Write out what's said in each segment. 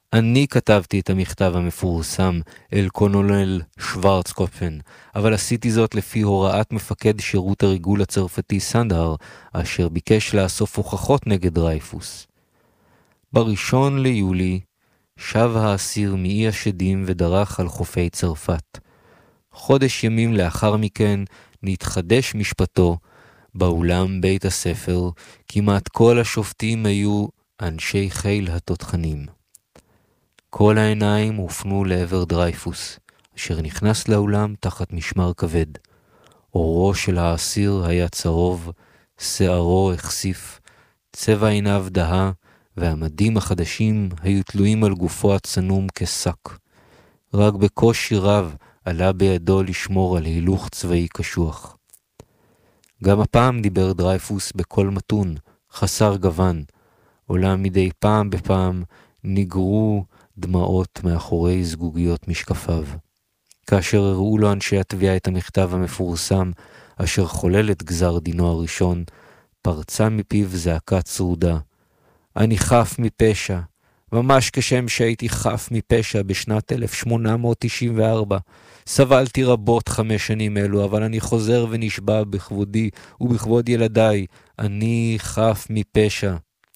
אני כתבתי את המכתב המפורסם אל קולונל שוורצקופן, אבל עשיתי זאת לפי הוראת מפקד שירות הריגול הצרפתי סנדהר, אשר ביקש לאסוף הוכחות נגד דרייפוס. ב1 ליולי שב האסיר מאי השדים ודרך על חופי צרפת. חודש ימים לאחר מכן נתחדש משפטו באולם בית הספר, כמעט כל השופטים היו אנשי חיל התותחנים. כל העיניים הופנו לעבר דרייפוס, אשר נכנס לאולם תחת משמר כבד. אורו של האסיר היה צהוב, שערו החשיף, צבע עיניו דהה, והמדים החדשים היו תלויים על גופו הצנום כשק. רק בקושי רב עלה בידו לשמור על הילוך צבאי קשוח. גם הפעם דיבר דרייפוס בקול מתון, חסר גוון, אולם מדי פעם בפעם ניגרו דמעות מאחורי זגוגיות משקפיו. כאשר הראו לו אנשי התביעה את המכתב המפורסם, אשר חולל את גזר דינו הראשון, פרצה מפיו זעקה צרודה. אני חף מפשע, ממש כשם שהייתי חף מפשע בשנת 1894. סבלתי רבות 5 שנים אלו, אבל אני חוזר ונשבע בכבודי ובכבוד ילדיי, אני חף מפשע.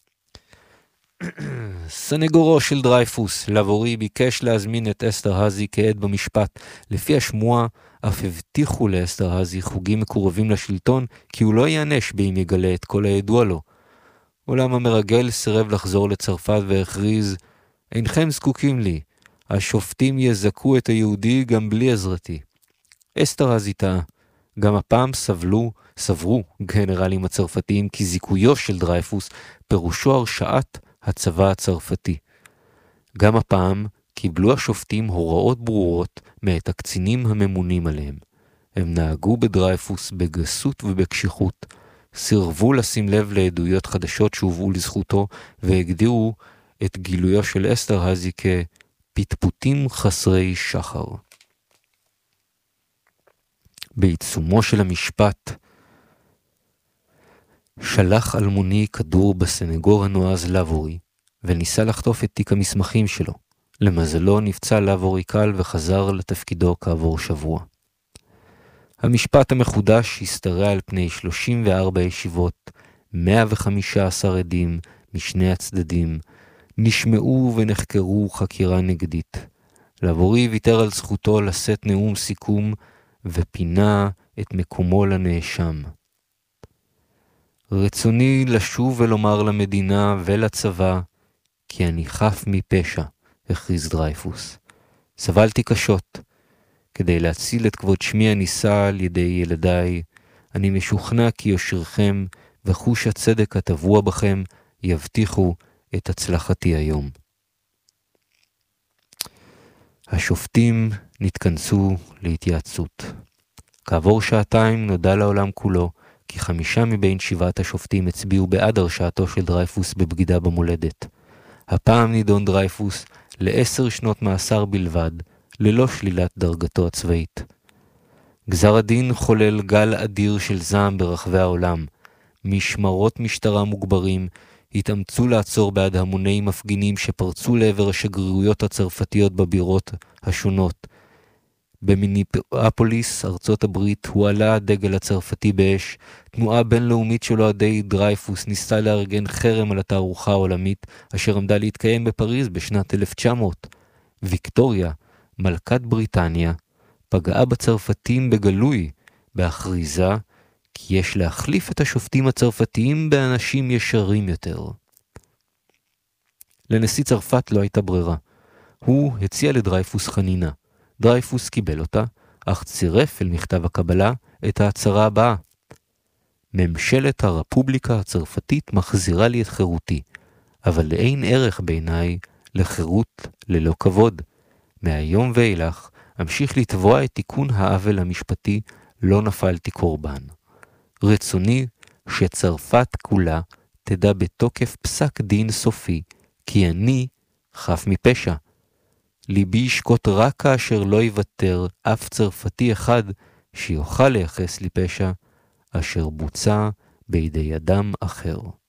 סנגורו של דרייפוס, לבורי, ביקש להזמין את אסתר הזי כעד במשפט. לפי השמועה, אף הבטיחו לאסתר הזי חוגים מקורבים לשלטון, כי הוא לא יענש באם יגלה את כל הידוע לו. אולם המרגל סירב לחזור לצרפת והכריז, אינכם זקוקים לי, השופטים יזכו את היהודי גם בלי עזרתי. אסתר הזי טעה. גם הפעם סברו גנרלים הצרפתיים כי זיכויו של דרייפוס פירושו הרשעת הצבא הצרפתי. גם הפעם קיבלו השופטים הוראות ברורות מאת הקצינים הממונים עליהם. הם נהגו בדרייפוס בגסות ובקשיחות, סירבו לשים לב לעדויות חדשות שהובאו לזכותו, והגדירו את גילויו של אסתר הזי כפטפוטים חסרי שחר. בעיצומו של המשפט, שלח אלמוני כדור בסנגור הנועז לבורי, וניסה לחטוף את תיק המסמכים שלו. למזלו נפצע לבורי קל וחזר לתפקידו כעבור שבוע. המשפט המחודש הסתרע על פני 34 ישיבות, 115 עדים משני הצדדים, נשמעו ונחקרו חקירה נגדית. לבורי ויתר על זכותו לשאת נאום סיכום, ופינה את מקומו לנאשם. רצוני לשוב ולומר למדינה ולצבא, כי אני חף מפשע, הכריז דרייפוס. סבלתי קשות. כדי להציל את כבוד שמי הנישא על ידי ילדיי, אני משוכנע כי יושרכם וחוש הצדק הטבוע בכם יבטיחו את הצלחתי היום. השופטים נתכנסו להתייעצות. כעבור שעתיים נודע לעולם כולו כי 5 מבין 7 השופטים הצביעו בעד הרשעתו של דרייפוס בבגידה במולדת. הפעם נידון דרייפוס ל10 שנות מאסר בלבד, ללא שלילת דרגתו הצבאית. גזר הדין חולל גל אדיר של זעם ברחבי העולם. משמרות משטרה מוגברים התאמצו לעצור בעד המוני מפגינים שפרצו לעבר השגרירויות הצרפתיות בבירות השונות. במיניאפוליס, ארצות הברית, הועלה הדגל הצרפתי באש. תנועה בינלאומית של אוהדי דרייפוס ניסתה לארגן חרם על התערוכה העולמית, אשר עמדה להתקיים בפריז בשנת 1900. ויקטוריה, מלכת בריטניה, פגעה בצרפתים בגלוי, בהכריזה כי יש להחליף את השופטים הצרפתיים באנשים ישרים יותר. לנשיא צרפת לא הייתה ברירה. הוא הציע לדרייפוס חנינה. דרייפוס קיבל אותה, אך צירף אל מכתב הקבלה את ההצהרה הבאה. ממשלת הרפובליקה הצרפתית מחזירה לי את חירותי, אבל אין ערך בעיניי לחירות ללא כבוד. מהיום ואילך אמשיך לתבוע את תיקון העוול המשפטי, לא נפלתי קורבן. רצוני שצרפת כולה תדע בתוקף פסק דין סופי, כי אני חף מפשע. ליבי ישקוט רק כאשר לא יוותר אף צרפתי אחד שיוכל לייחס לי פשע, אשר בוצע בידי אדם אחר.